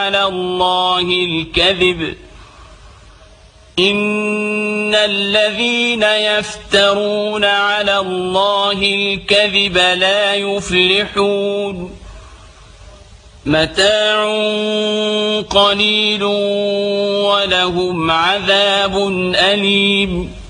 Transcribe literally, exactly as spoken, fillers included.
على الله الكذب إن الذين يفترون على الله الكذب لا يفلحون متاع قليل ولهم عذاب أليم.